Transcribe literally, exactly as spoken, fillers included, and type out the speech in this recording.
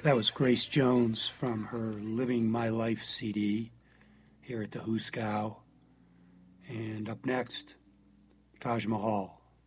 That was Grace Jones from her Living My Life C D here at the Huskow. And up next, Taj Mahal.